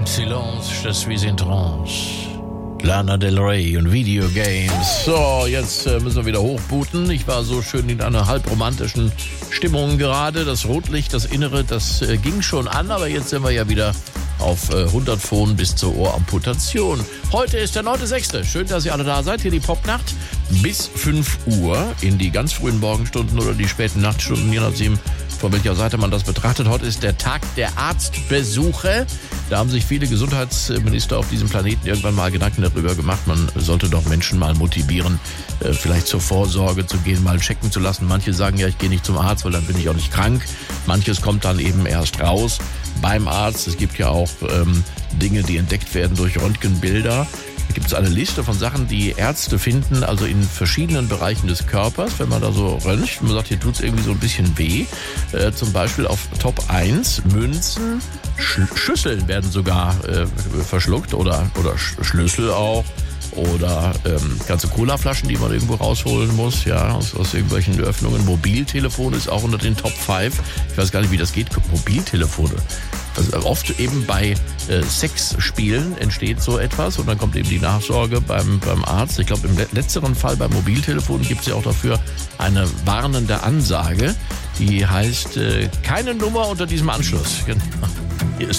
Silence, je suis in trance. Lana Del Rey und Videogames. So, jetzt müssen wir wieder hochbooten. Ich war so schön in einer halbromantischen Stimmung gerade. Das Rotlicht, das Innere, das ging schon an, aber jetzt sind wir ja wieder auf 100 Phonen bis zur Ohramputation. Heute ist der 9.6. Schön, dass ihr alle da seid. Hier die Popnacht bis 5 Uhr in die ganz frühen Morgenstunden oder die späten Nachtstunden, je nachdem, von welcher Seite man das betrachtet. Heute ist der Tag der Arztbesuche. Da haben sich viele Gesundheitsminister auf diesem Planeten irgendwann mal Gedanken darüber gemacht. Man sollte doch Menschen mal motivieren, vielleicht zur Vorsorge zu gehen, mal checken zu lassen. Manche sagen ja, ich gehe nicht zum Arzt, weil dann bin ich auch nicht krank. Manches kommt dann eben erst raus beim Arzt. Es gibt ja auch Dinge, die entdeckt werden durch Röntgenbilder. Da gibt es eine Liste von Sachen, die Ärzte finden, also in verschiedenen Bereichen des Körpers, wenn man da so röntgt. Man sagt, hier tut es irgendwie so ein bisschen weh. Zum Beispiel auf Top 1 Münzen, Schüsseln werden sogar verschluckt oder Schlüssel auch. Oder ganze Colaflaschen, die man irgendwo rausholen muss, ja, aus irgendwelchen Öffnungen. Mobiltelefon ist auch unter den Top 5. Ich weiß gar nicht, wie das geht. Mobiltelefone. Also oft eben bei Sexspielen entsteht so etwas und dann kommt eben die Nachsorge beim Arzt. Ich glaube, im letzteren Fall beim Mobiltelefon gibt es ja auch dafür eine warnende Ansage, die heißt, keine Nummer unter diesem Anschluss. Genau. Hier ist